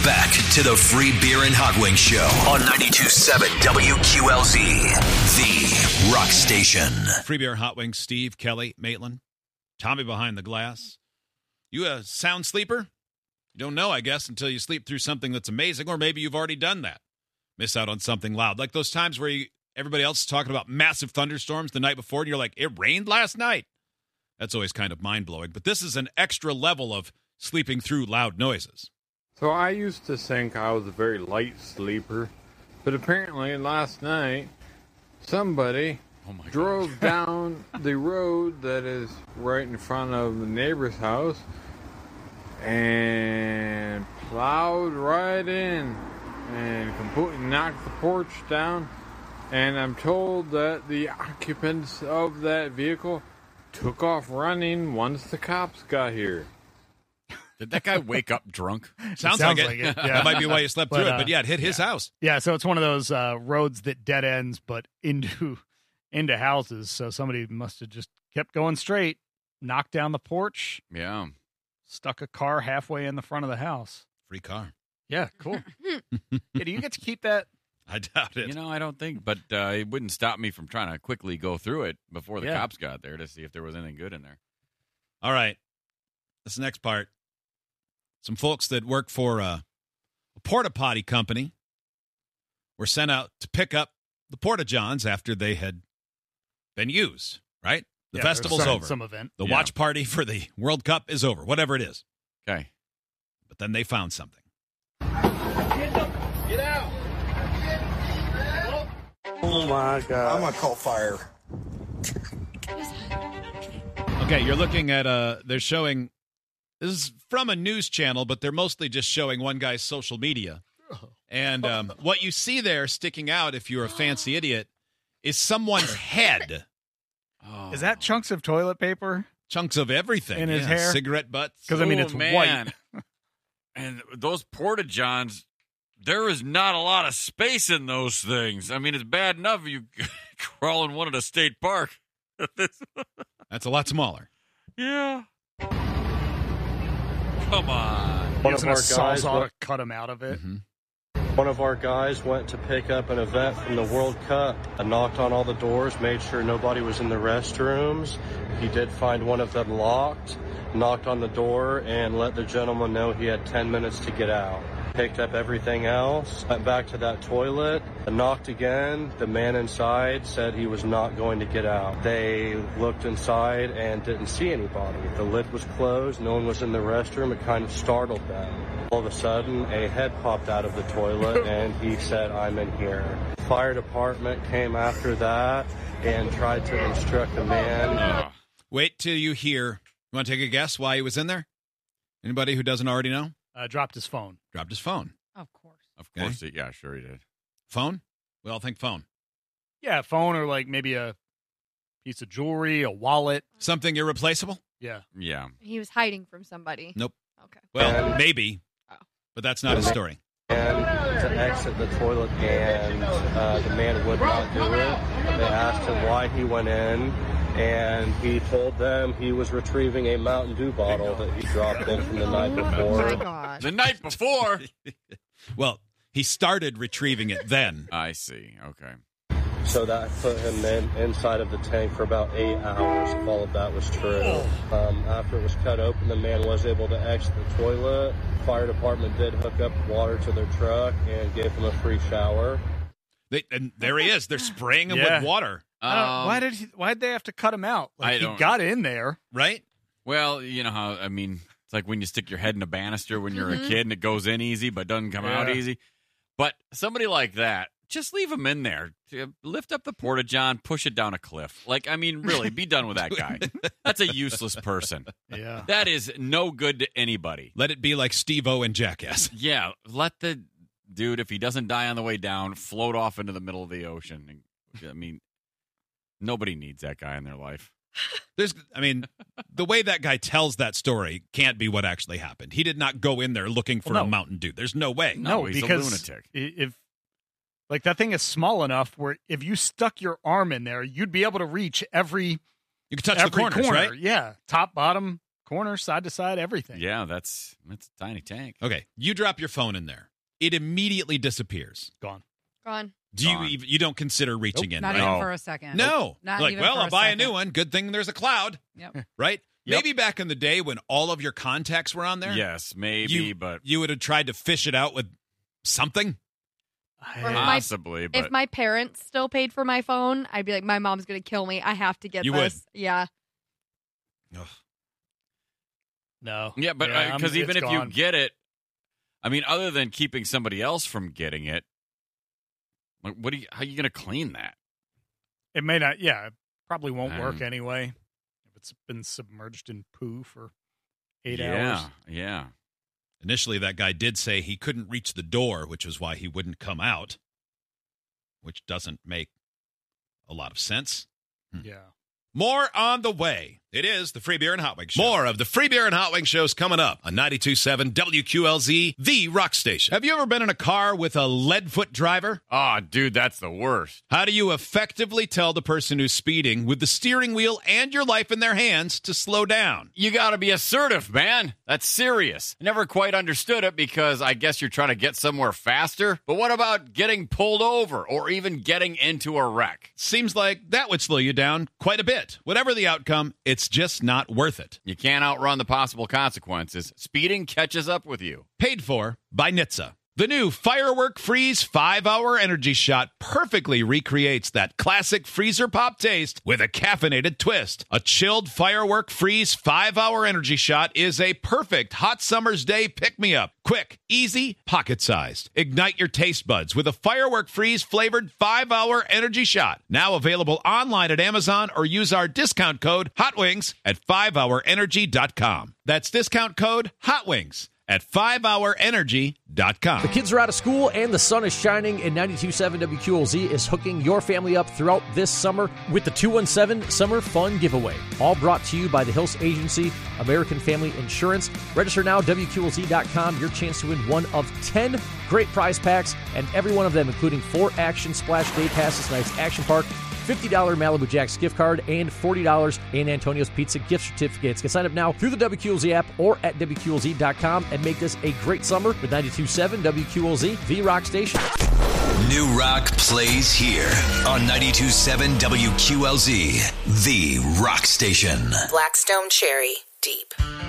Back to the Free Beer and Hot Wings Show on 92.7 WQLZ, the rock station. Free Beer and Hot Wings, Steve, Kelly, Maitland, Tommy behind the glass. You a sound sleeper? You don't know, I guess, until you sleep through something that's amazing, or maybe you've already done that. Miss out on something loud. Like those times where everybody else is talking about massive thunderstorms the night before, and you're like, it rained last night. That's always kind of mind-blowing. But this is an extra level of sleeping through loud noises. So I used to think I was a very light sleeper, but apparently last night somebody drove down the road that is right in front of the neighbor's house and plowed right in and completely knocked the porch down. And I'm told that the occupants of that vehicle took off running once the cops got here. Did that guy wake up drunk? Sounds like it. Yeah. That might be why you slept through it. But yeah, it hit his house. Yeah, so it's one of those roads that dead ends, but into houses. So somebody must have just kept going straight, knocked down the porch. Yeah. Stuck a car halfway in the front of the house. Free car. Yeah, cool. Yeah, do you get to keep that? I doubt it. You know, I don't think, but it wouldn't stop me from trying to quickly go through it before the cops got there to see if there was anything good in there. All right. This next part. Some folks that work for a porta potty company were sent out to pick up the porta johns after they had been used, right? The festival's over. Some event. The watch party for the World Cup is over, whatever it is. Okay. But then they found something. Get out! Oh my God. I'm going to call fire. Okay, you're looking at, they're showing, this is from a news channel, but they're mostly just showing one guy's social media. And what you see there sticking out, if you're a fancy idiot, is someone's head. Oh. Is that chunks of toilet paper? Chunks of everything. In his hair? Cigarette butts. Because, I mean, it's white. And those porta-johns, there is not a lot of space in those things. I mean, it's bad enough you crawl in one at a state park. That's a lot smaller. Yeah. Come on. One of our guys to cut him out of it. Mm-hmm. One of our guys went to pick up an event from the World Cup and knocked on all the doors, made sure nobody was in the restrooms. He did find one of them locked, knocked on the door, and let the gentleman know he had 10 minutes to get out. Picked up everything else, went back to that toilet, knocked again. The man inside said he was not going to get out. They looked inside and didn't see anybody. The lid was closed, no one was in the restroom. It kind of startled them. All of a sudden, a head popped out of the toilet and he said, "I'm in here." Fire department came after that and tried to instruct the man. Wait till you hear. You want to take a guess why he was in there? Anybody who doesn't already know? Dropped his phone. Dropped his phone. Of course. Of course. Okay. Yeah, sure he did. Phone? We all think phone. Yeah, phone or like maybe a piece of jewelry, a wallet. Something irreplaceable? Yeah. Yeah. He was hiding from somebody. Nope. Okay. Well, maybe, but that's not his story. And to exit the toilet, and the man would not do it. They asked him why he went in, and he told them he was retrieving a Mountain Dew bottle that he dropped in from the night before. Oh my God. The night before? Well, he started retrieving it then. I see. Okay. So that put him inside of the tank for about 8 hours, if all of that was true. After it was cut open, the man was able to exit the toilet. Fire department did hook up water to their truck and gave him a free shower. And there he is. They're spraying him with water. Why'd they have to cut him out? Like, he got in there. Right? Well, you know how, I mean, it's like when you stick your head in a banister when you're a kid and it goes in easy but doesn't come out easy. But somebody like that, just leave him in there. Lift up the porta-john, push it down a cliff. Like, I mean, really, be done with that guy. That's a useless person. Yeah. That is no good to anybody. Let it be like Steve-O and Jackass. Yeah, let the dude, if he doesn't die on the way down, float off into the middle of the ocean. I mean, nobody needs that guy in their life. The way that guy tells that story can't be what actually happened. He did not go in there looking for a Mountain Dew. There's no way. No, he's because a lunatic. If like that thing is small enough where if you stuck your arm in there, you'd be able to reach every You can touch the corners, corner. right? Yeah, top, bottom, corner, side to side, everything. Yeah, that's a tiny tank. Okay, you drop your phone in there. It immediately disappears. Gone. Gone. You don't consider reaching in, Not right? even for a second. No. Not like, even well, for I'll a buy second. a new one. Good thing there's a cloud, Yep. right? Yep. Maybe back in the day when all of your contacts were on there. Yes, maybe, but you would have tried to fish it out with something. Or possibly. But If my parents still paid for my phone, I'd be like, my mom's going to kill me. I have to get You this. Yeah. Ugh. No. yeah, but because even it's if you gone. get it, I mean, other than keeping somebody else from getting it, like, how are you going to clean that? It may not. Yeah, it probably won't work Um, anyway. If it's been submerged in poo for 8 yeah, hours. Yeah. Initially, that guy did say he couldn't reach the door, which was why he wouldn't come out, which doesn't make a lot of sense. Yeah. More on the way. It is the Free Beer and Hot Wings Show. More of the Free Beer and Hot Wings shows coming up on 92.7 WQLZ, the rock station. Have you ever been in a car with a lead-foot driver? Oh, dude, that's the worst. How do you effectively tell the person who's speeding with the steering wheel and your life in their hands to slow down? You got to be assertive, man. That's serious. I never quite understood it because I guess you're trying to get somewhere faster. But what about getting pulled over or even getting into a wreck? Seems like that would slow you down quite a bit. Whatever the outcome, it's just not worth it. You can't outrun the possible consequences. Speeding catches up with you. Paid for by NHTSA. The new Firework Freeze 5-Hour Energy Shot perfectly recreates that classic freezer pop taste with a caffeinated twist. A chilled Firework Freeze 5-Hour Energy Shot is a perfect hot summer's day pick-me-up. Quick, easy, pocket-sized. Ignite your taste buds with a Firework Freeze flavored 5-Hour Energy Shot. Now available online at Amazon or use our discount code HOTWINGS at 5hourenergy.com. That's discount code HOTWINGS at 5hourenergy.com. The kids are out of school and the sun is shining, and 92.7 WQLZ is hooking your family up throughout this summer with the 217 Summer Fun Giveaway. All brought to you by the Hills Agency, American Family Insurance. Register now, WQLZ.com. Your chance to win one of 10 great prize packs, and every one of them including 4 Action Splash Day Passes, tonight's Action Park, $50 Malibu Jack's gift card, and $40 in Antonio's Pizza gift certificates. Get signed up now through the WQLZ app or at WQLZ.com and make this a great summer with 92.7 WQLZ, the rock station. New rock plays here on 92.7 WQLZ, the rock station. Blackstone Cherry Deep.